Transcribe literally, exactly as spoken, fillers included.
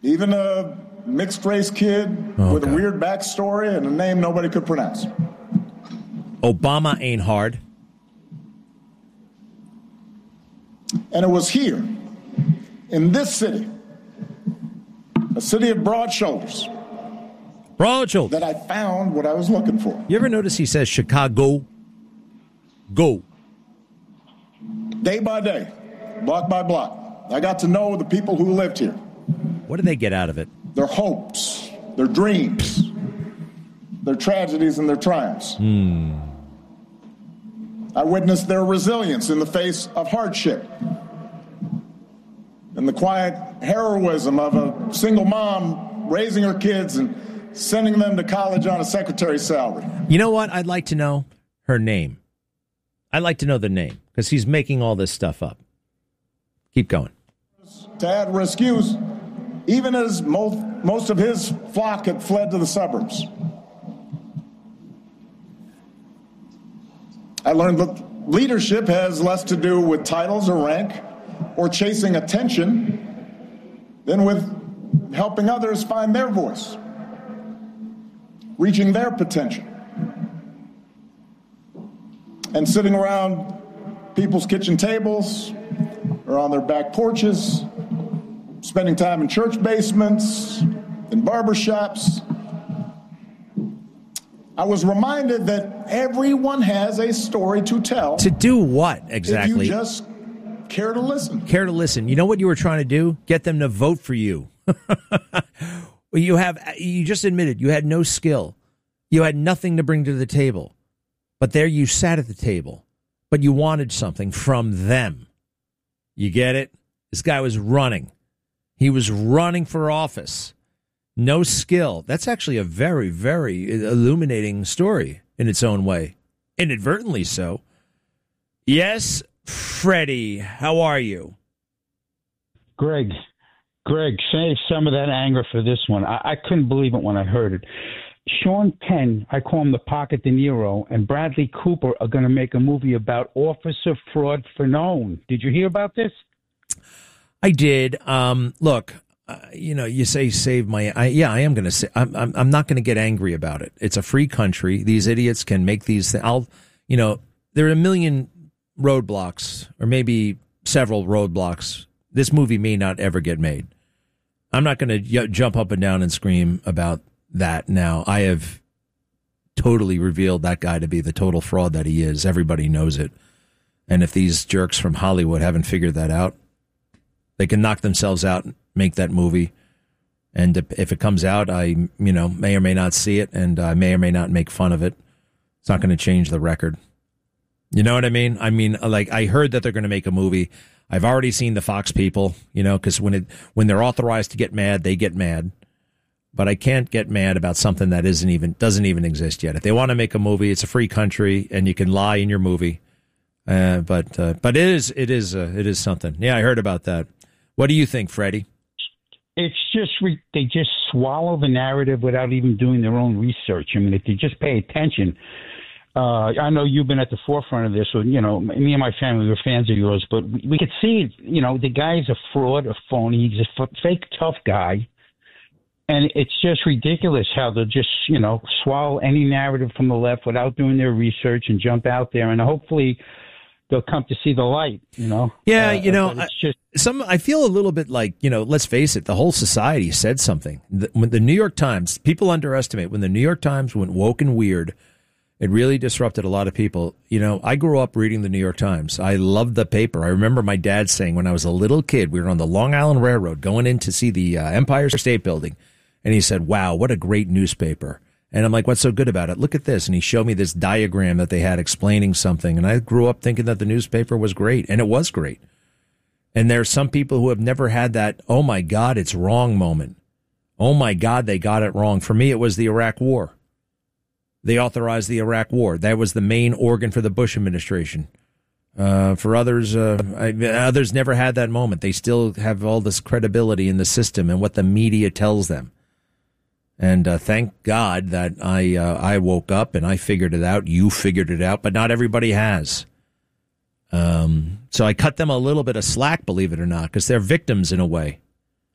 Even a mixed-race kid oh, with God. a weird backstory and a name nobody could pronounce. Obama ain't hard. And it was here, in this city, a city of broad shoulders, broad shoulders, that I found what I was looking for. You ever notice he says Chicago? Go. Day by day, block by block, I got to know the people who lived here. What did they get out of it? Their hopes, their dreams, their tragedies and their triumphs. Hmm. I witnessed their resilience in the face of hardship and the quiet heroism of a single mom raising her kids and sending them to college on a secretary's salary. You know what? I'd like to know her name. I'd like to know the name because he's making all this stuff up. Keep going. To add rescues, even as most, most of his flock had fled to the suburbs. I learned that leadership has less to do with titles or rank or chasing attention than with helping others find their voice, reaching their potential, and sitting around people's kitchen tables or on their back porches, spending time in church basements, in barbershops. I was reminded that everyone has a story to tell. To do what, exactly? If you just care to listen. Care to listen. You know what you were trying to do? Get them to vote for you. Well, you have, you just admitted you had no skill. You had nothing to bring to the table. But there you sat at the table. But you wanted something from them. You get it? This guy was running. He was running for office. No skill. That's actually a very, very illuminating story in its own way. Inadvertently so. Yes, Freddie, how are you? Greg, Greg, save some of that anger for this one. I, I couldn't believe it when I heard it. Sean Penn, I call him the Pocket De Niro, and Bradley Cooper are going to make a movie about Officer Fraud Fanone. Did you hear about this? I did. Um, look. Uh, you know, you say save my. I, yeah, I am going to say. I'm. I'm, I'm not going to get angry about it. It's a free country. These idiots can make these things. I'll. You know, there are a million roadblocks, or maybe several roadblocks. This movie may not ever get made. I'm not going to y- jump up and down and scream about that now. I have totally revealed that guy to be the total fraud that he is. Everybody knows it. And if these jerks from Hollywood haven't figured that out, they can knock themselves out. Make that movie, and if it comes out, I you know may or may not see it, and I may or may not make fun of it. It's not going to change the record. You know what I mean? I mean, like I heard that they're going to make a movie. I've already seen the Fox people, you know, because when it when they're authorized to get mad, they get mad. But I can't get mad about something that isn't even doesn't even exist yet. If they want to make a movie, it's a free country, and you can lie in your movie. Uh, but uh, but it is it is uh, it is something. Yeah, I heard about that. What do you think, Freddie? It's just re- they just swallow the narrative without even doing their own research. I mean, if they just pay attention, uh, I know you've been at the forefront of this. So, you know, me and my family were fans of yours, but we, we could see, you know, the guy's a fraud, a phony. He's a f- fake tough guy. And it's just ridiculous how they'll just, you know, swallow any narrative from the left without doing their research and jump out there. And hopefully they'll come to see the light, you know? Yeah, uh, you know, it's just, some I feel a little bit like, you know, let's face it, the whole society said something. The, when the New York Times, people underestimate, when the New York Times went woke and weird, it really disrupted a lot of people. You know, I grew up reading the New York Times. I loved the paper. I remember my dad saying when I was a little kid, we were on the Long Island Railroad going in to see the uh, Empire State Building, and he said, wow, what a great newspaper. And I'm like, what's so good about it? Look at this. And he showed me this diagram that they had explaining something. And I grew up thinking that the newspaper was great. And it was great. And there are some people who have never had that, oh, my God, it's wrong moment. Oh, my God, they got it wrong. For me, it was the Iraq War. They authorized the Iraq War. That was the main organ for the Bush administration. Uh, for others, uh, I, others never had that moment. They still have all this credibility in the system and what the media tells them. And uh, thank God that I uh, I woke up and I figured it out. You figured it out, but not everybody has. Um, so I cut them a little bit of slack, believe it or not, because they're victims in a way.